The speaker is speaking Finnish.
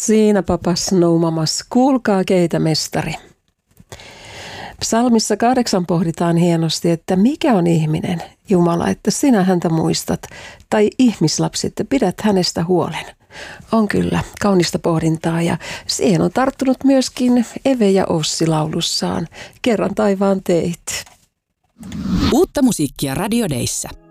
Siinä papas noumamas, kuulkaa keitä mestari. Psalmissa 8 pohditaan hienosti, että mikä on ihminen, Jumala, että sinä häntä muistat, tai ihmislapsi, että pidät hänestä huolen. On kyllä kaunista pohdintaa ja siihen on tarttunut myöskin Eve ja Ossi laulussaan. Kerran taivaan teit. Uutta musiikkia Radio Dayssä.